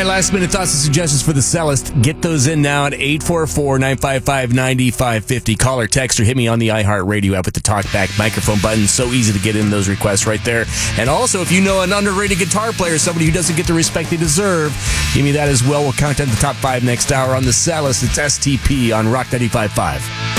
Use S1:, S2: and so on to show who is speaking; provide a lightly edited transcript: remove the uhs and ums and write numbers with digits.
S1: right, last minute thoughts and suggestions for the Cellist. Get those in now at 844-955-9550. Call or text or hit me on the iHeartRadio app with the talkback microphone button. So easy to get in those requests right there. And also, if you know an underrated guitar player, somebody who doesn't get the respect they deserve, give me that as well. We'll count down the top 5 next hour on the Cellist. It's STP on Rock 95.5.